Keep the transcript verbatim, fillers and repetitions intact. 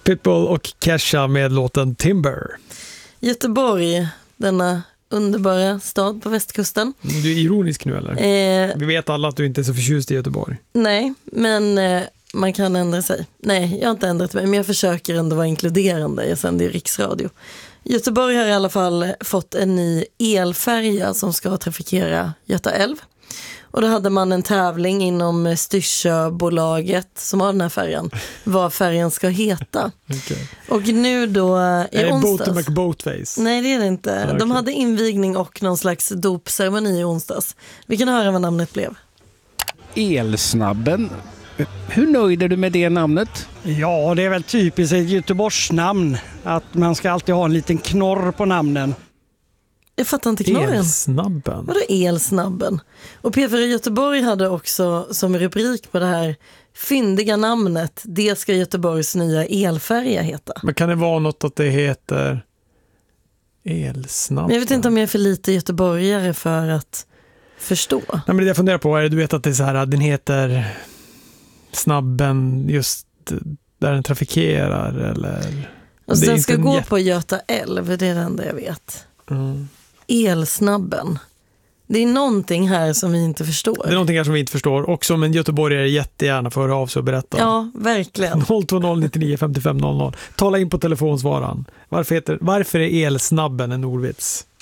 Pitbull och Kesha med låten Timber. Göteborg, denna underbara stad på västkusten. Du är ironisk nu eller? Eh, Vi vet alla att du inte är så förtjust i Göteborg. nej, men eh, man kan ändra sig. Nej, jag har inte ändrat mig, men jag försöker ändå vara inkluderande. Jag sänder i riksradio. Göteborg har i alla fall fått en ny elfärja som ska trafikera Göta älv. Och då hade man en tävling inom Styrsöbolaget som har den här färjan. Vad färjan ska heta. Okay. Och nu då i är det onsdags. Boat McBoatface? Nej, det är det inte. Okay. De hade invigning och någon slags dopceremoni i onsdags. Vi kan höra vad namnet blev. Elsnabben. Hur nöjd är du med det namnet? Ja, det är väl typiskt ett Göteborgs namn. Att man ska alltid ha en liten knorr på namnen. Jag fattar inte knorren. Elsnabben. Vadå Elsnabben? Och P fyra Göteborg hade också som rubrik på det här fyndiga namnet, det ska Göteborgs nya elfärja heta. Men kan det vara något att det heter Elsnabben? Men jag vet inte om jag är för lite göteborgare för att förstå. Nej, men det jag funderar på är, du vet att det är så här, den heter Snabben just där den trafikerar eller... Och så den ska gå jätt... på Göta älv, det är det enda jag vet. Mm. Elsnabben. Det är någonting här som vi inte förstår. Det är någonting här som vi inte förstår. Och som en göteborgare jättegärna får höra av sig och berätta. Ja, verkligen. noll två noll nittionio femtiofem noll noll. Tala in på telefonsvaran. Varför, heter, varför är Elsnabben en ordvits?